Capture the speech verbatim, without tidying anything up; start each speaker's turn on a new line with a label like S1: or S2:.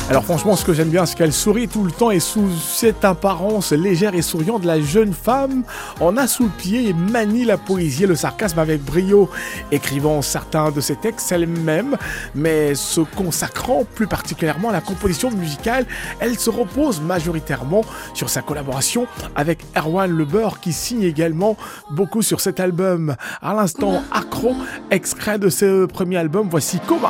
S1: Alors franchement, ce que j'aime bien, c'est qu'elle sourit tout le temps et sous cette apparence légère et souriante de la jeune femme, on a sous le pied et manie la poésie et le sarcasme avec brio, écrivant certains de ses textes elle-même, mais se consacrant plus particulièrement à la composition musicale. Elle se repose majoritairement sur sa collaboration avec Erwan Le Beurre, qui signe également beaucoup sur cet album. À l'instant, Accro, extrait de ce premier album, voici Coma.